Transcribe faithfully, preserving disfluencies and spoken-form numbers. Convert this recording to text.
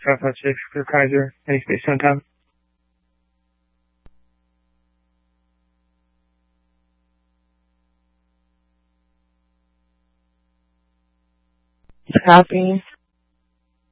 five five six for Kaiser, any space on time. Copy.